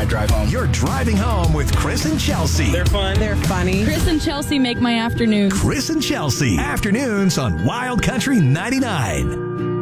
drive home. You're driving home with Chris and Chelsea. They're fun. They're funny. Chris and Chelsea make my afternoon. Chris and Chelsea. Afternoons on Wild Country 99.